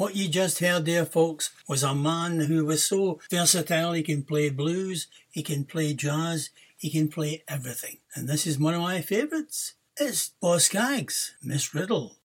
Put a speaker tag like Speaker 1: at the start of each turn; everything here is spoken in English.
Speaker 1: What you just heard there, folks, was a man who was so versatile. He can play blues, he can play jazz, he can play everything. And this is one of my favourites. It's Boz Scaggs, Miss Riddle.